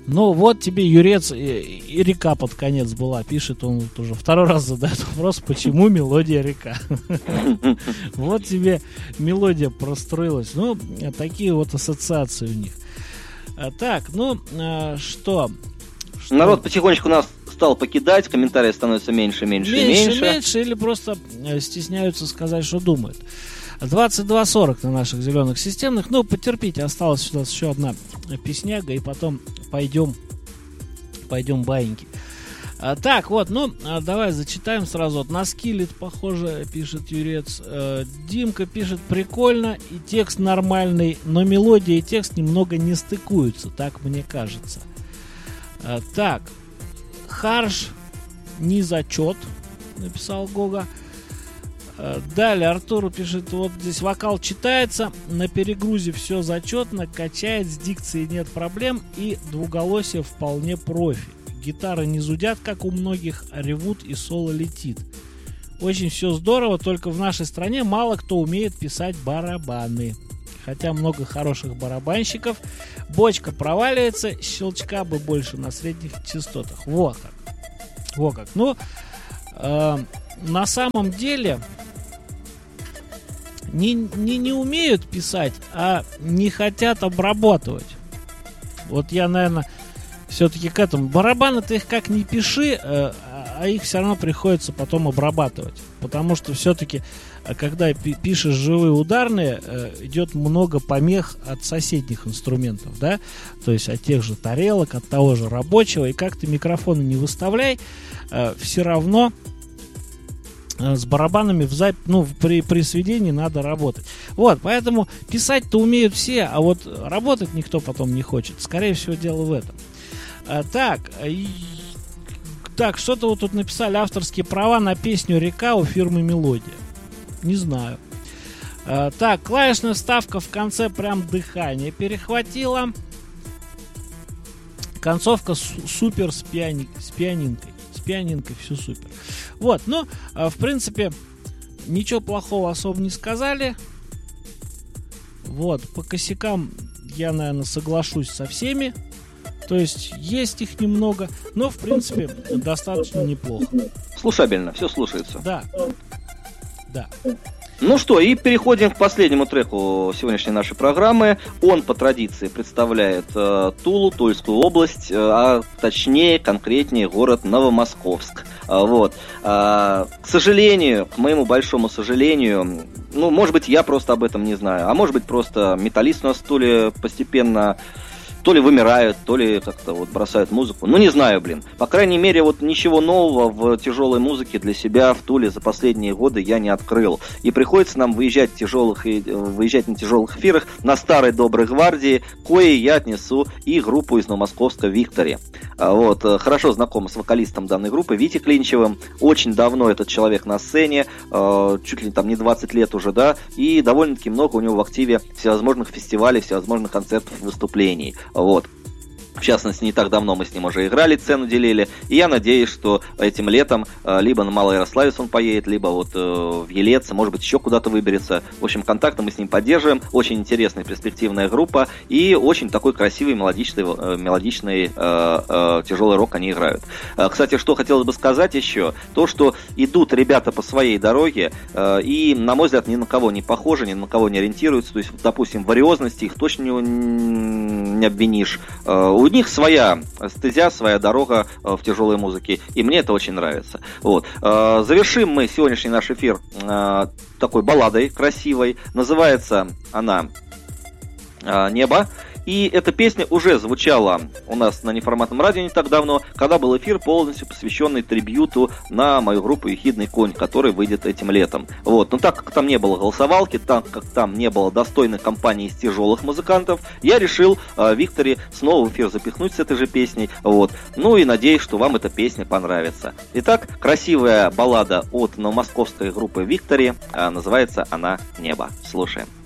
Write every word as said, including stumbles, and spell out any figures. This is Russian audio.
Ну, вот тебе Юрец и, и река под конец была, пишет он вот уже второй раз задает вопрос, почему мелодия река. Вот тебе мелодия простроилась. Ну, такие вот ассоциации у них. Так, ну, что? Народ потихонечку нас стал покидать, комментарии становятся меньше, меньше, меньше. Меньше, меньше, или просто стесняются сказать, что думают. двадцать два сорок на наших зеленых системных. Ну, потерпите, осталась у нас еще одна песняга, и потом пойдем, пойдем баиньки. А, так, вот, ну, а, давай зачитаем сразу. Вот, на скиллет, похоже, пишет Юрец. А, Димка пишет, прикольно, и текст нормальный, но мелодия и текст немного не стыкуются, так мне кажется. А, так, Харш не зачет, написал Гога. Далее Артуру пишет, вот здесь вокал читается, на перегрузе все зачетно, качает, с дикцией нет проблем и двуголосие вполне профи. Гитары не зудят, как у многих, а ревут и соло летит. Очень все здорово, только в нашей стране мало кто умеет писать барабаны. Хотя много хороших барабанщиков. Бочка проваливается, щелчка бы больше на средних частотах. Вот как. Вот как. Ну, э, на самом деле... Не, не, не умеют писать, а не хотят обрабатывать. Вот я, наверное, все-таки к этому. Барабаны ты их как ни пиши, э, а их все равно приходится потом обрабатывать. Потому что все-таки, когда пи- пишешь живые ударные, э, идет много помех от соседних инструментов, да? То есть от тех же тарелок, от того же рабочего. И как ты микрофоны не выставляй, э, все равно... С барабанами в зап... ну, при, при сведении надо работать. Вот, поэтому писать-то умеют все, а вот работать никто потом не хочет. Скорее всего, дело в этом. А, так, и... так, что-то вот тут написали авторские права на песню «Река» у фирмы «Мелодия». Не знаю. А, так, клавишная вставка в конце прям дыхание перехватила. Концовка су- супер с, пиани... с пианинкой. Пианинкой, все супер. Вот, ну, в принципе, ничего плохого особо не сказали. Вот, по косякам я, наверное, соглашусь со всеми. То есть, есть их немного, но, в принципе, достаточно неплохо. Слушабельно, все слушается. Да. Да. Ну что, и переходим к последнему треку сегодняшней нашей программы. Он по традиции представляет э, Тулу, Тульскую область, э, а точнее, конкретнее, город Новомосковск. Э, вот. Э, к сожалению, к моему большому сожалению, ну, может быть, я просто об этом не знаю, а может быть, просто металлисты у нас в Туле постепенно... то ли вымирают, то ли как-то вот бросают музыку. Ну, не знаю, блин. По крайней мере, вот ничего нового в тяжелой музыке для себя в Туле за последние годы я не открыл. И приходится нам выезжать, тяжелых, выезжать на тяжелых эфирах на старой доброй гвардии, кое я отнесу и группу из Новомосковска «Виктори». Вот, хорошо знаком с вокалистом данной группы Витей Клинчевым. Очень давно этот человек на сцене, чуть ли там не двадцать лет уже, да, и довольно-таки много у него в активе всевозможных фестивалей, всевозможных концертов, выступлений. Вот. В частности, не так давно мы с ним уже играли, цену делили. И я надеюсь, что этим летом э, либо на Малоярославец он поедет, либо вот э, в Елец, может быть, еще куда-то выберется. В общем, контакты мы с ним поддерживаем. Очень интересная, перспективная группа. И очень такой красивый, мелодичный, э, мелодичный э, э, тяжелый рок они играют. Э, кстати, что хотелось бы сказать еще. То, что идут ребята по своей дороге. Э, и, на мой взгляд, ни на кого не похожи, ни на кого не ориентируются. То есть, допустим, в вариозности их точно не, не обвинишь. Э, У них своя стезя, своя дорога э, в тяжелой музыке, и мне это очень нравится. Вот. Э, завершим мы сегодняшний наш эфир э, такой балладой красивой. Называется она э, «Небо». И эта песня уже звучала у нас на неформатном радио не так давно, когда был эфир, полностью посвященный трибьюту на мою группу «Ехидный конь», который выйдет этим летом. Вот. Но так как там не было голосовалки, так как там не было достойной компании из тяжелых музыкантов, я решил э, Виктори снова в эфир запихнуть с этой же песней. Вот. Ну и надеюсь, что вам эта песня понравится. Итак, красивая баллада от новомосковской группы «Виктори», э, называется она «Небо». Слушаем.